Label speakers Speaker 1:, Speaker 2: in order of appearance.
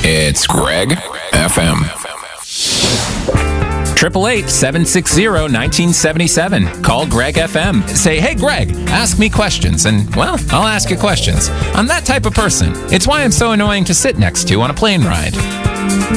Speaker 1: It's Greg FM. 888-760-1977. Call Greg FM. Say, hey, Greg, ask me questions. And, well, I'll ask you questions. I'm that type of person. It's why I'm so annoying to sit next to on a plane ride.